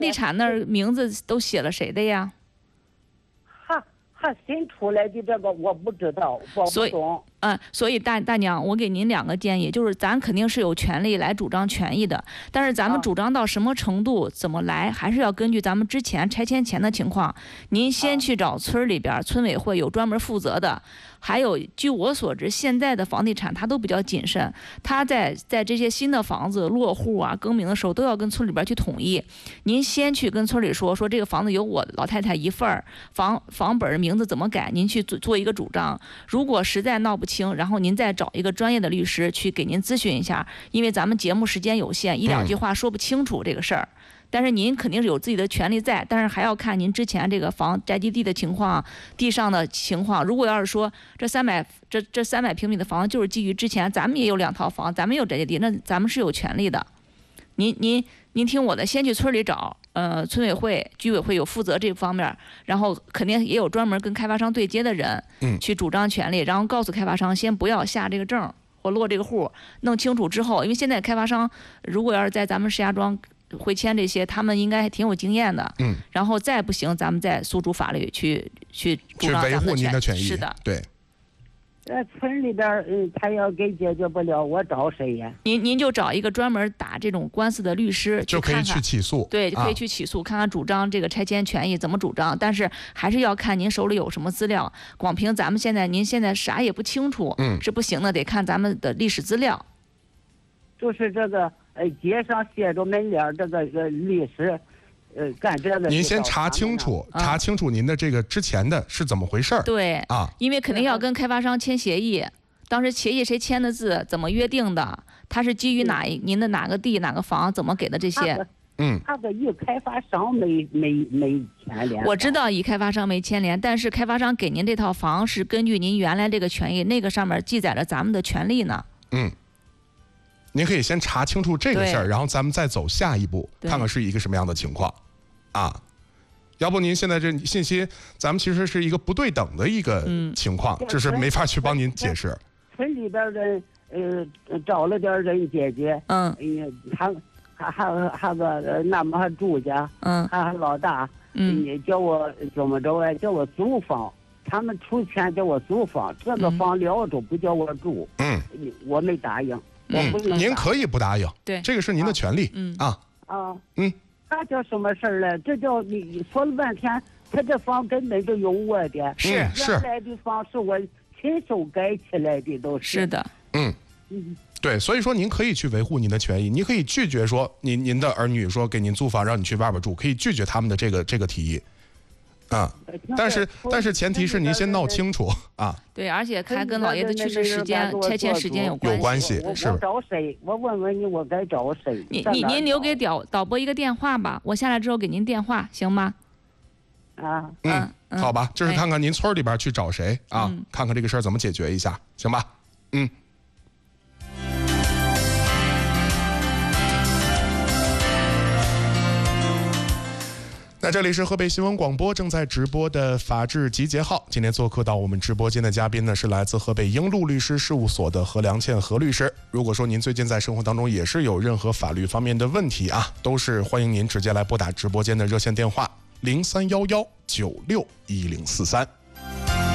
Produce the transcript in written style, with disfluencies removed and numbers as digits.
地产那儿名字都写了谁的呀？ 还新出来的这个我不知道，我不懂。 所以大娘，我给您2个建议，就是咱肯定是有权利来主张权益的，但是咱们主张到什么程度，怎么来，还是要根据咱们之前拆迁前的情况。您先去找村里边村委会有专门负责的，还有据我所知，现在的房地产它都比较谨慎，它在这些新的房子落户啊、更名的时候，都要跟村里边去统一。您先去跟村里说这个房子由我老太太一份儿，房本名字怎么改，您去做一个主张。如果实在闹不清，然后您再找一个专业的律师去给您咨询一下，因为咱们节目时间有限，1、2句话说不清楚这个事儿。但是您肯定是有自己的权利在，但是还要看您之前这个宅基地的情况、地上的情况。如果要是说这300平米的房子就是基于之前咱们也有2套房，咱们有宅基地，那咱们是有权利的。您听我的，先去村里找，村委会、居委会有负责这方面，然后肯定也有专门跟开发商对接的人，去主张权利，然后告诉开发商先不要下这个证或落这个户，弄清楚之后，因为现在开发商如果要是在咱们石家庄会迁这些，他们应该还挺有经验的，然后再不行，咱们再诉诸法律去主张维护您的权益。 是的， 对。 村里边他要给解决不了，我找谁呀？ 您就找一个专门打这种官司的律师， 就可以去起诉。 对，可以去起诉，看看主张这个拆迁权益怎么主张。但是还是要看您手里有什么资料，光凭咱们您现在啥也不清楚，是不行的，得看咱们的历史资料。 就是这个街上写着门脸这个律师。干这个， 您先查清楚您的这个之前的是怎么回事儿。 对啊，因为肯定要跟开发商签协议，当时协议谁签的字，怎么约定的，他是基于您的哪个地哪个房，怎么给的这些。 他个与开发商没牵连。 我知道与开发商没牵连，但是开发商给您这套房是根据您原来这个权益，那个上面记载着咱们的权利呢。 您可以先查清楚这个事儿，然后咱们再走下一步，看看是一个什么样的情况，要不您现在这信息，咱们其实是一个不对等的一个情况，这是没法去帮您解释。 村里边人找了点人解决，还个那么还住家，还老大，叫我怎么着啊？叫我租房。他们出钱叫我租房，这个房撂着不叫我住，我没答应。 您可以不答应， 对， 这个是您的权利， 那叫什么事儿呢？这叫你说了半天，他这房根本就有我的， 是原来的房是我亲手盖起来的，都是。 是的， 对，所以说您可以去维护您的权益，您可以拒绝说您的儿女说给您租房让你去外边住，可以拒绝他们的这个提议。但是前提是您先闹清楚啊。 对，而且还跟老爷子去世时间、拆迁时间有关系。是。 我找谁？我问问你，我该找谁？ 您留给导播一个电话吧，我下来之后给您电话，行吗？ 好吧，就是看看您村里边去找谁啊，看看这个事儿怎么解决一下，行吧？那这里是河北新闻广播正在直播的法治集结号，今天做客到我们直播间的嘉宾呢是来自河北英路律师事务所的何良倩何律师。如果说您最近在生活当中也是有任何法律方面的问题啊，都是欢迎您直接来拨打直播间的热线电话0311961043。